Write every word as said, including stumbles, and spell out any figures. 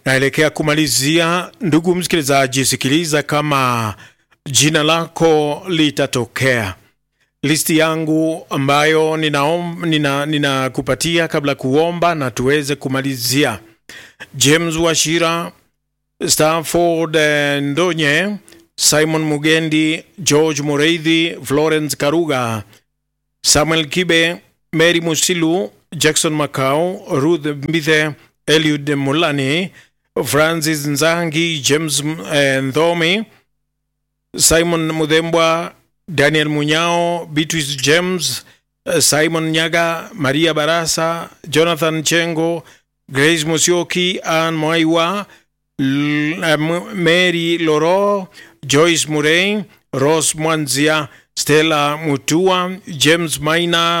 Naelekea kumalizia, ndugu msikilizaji, sikiliza kama jina lako litatokea. Listi yangu ambayo ninakupatia nina, nina kabla kuomba na tuweze kumalizia: James Washira, Stafford Ndonye, Simon Mugendi, George Mureithi, Florence Karuga, Samuel Kibe, Mary Musilu, Jackson Macau, Ruth Mbithe, Eliud Mulani, Francis Nzangi, James eh, Ndhomi, Simon Mudembwa, Daniel Munyao, Beatrice James, Simon Nyaga, Maria Barasa, Jonathan Chengo, Grace Musioki, Anne Mwaiwa, Mary Loro, Joyce Murray, Rose Mwanzia, Stella Mutua, James Maina,